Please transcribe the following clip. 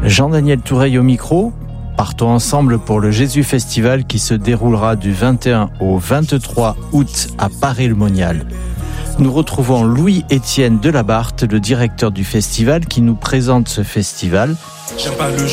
Jean-Daniel Toureille au micro. Partons ensemble pour le Jésus Festival qui se déroulera du 21 au 23 août à Paray-le-Monial. Nous retrouvons Louis-Étienne Delabarthe, le directeur du festival, qui nous présente ce festival. J'aime pas le